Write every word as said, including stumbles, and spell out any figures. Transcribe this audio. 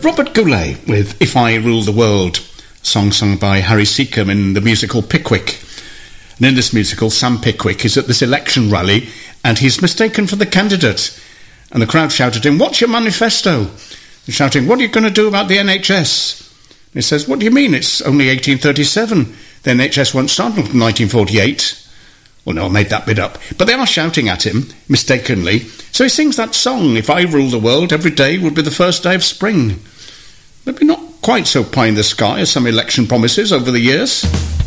Robert Goulet with If I Rule the World, a song sung by Harry Seacombe in the musical Pickwick. And in this musical, Sam Pickwick is at this election rally and he's mistaken for the candidate. And the crowd shouted at him, "What's your manifesto?" They're shouting, "What are you going to do about the N H S?" And he says, "What do you mean? It's only eighteen thirty-seven. The N H S won't start until nineteen forty-eight. Well, no, I made that bit up. But they are shouting at him, mistakenly. So he sings that song, "If I rule the world, every day would be the first day of spring." Maybe not quite so pie in the sky as some election promises over the years.